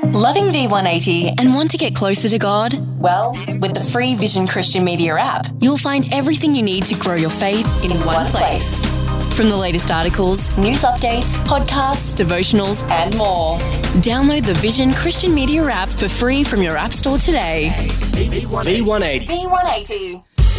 Loving V180 and want to get closer to God? Well, with the free Vision Christian Media app, you'll find everything you need to grow your faith in one place. From the latest articles, news updates, podcasts, devotionals, and more. Download the Vision Christian Media app for free from your app store today. V180. V180.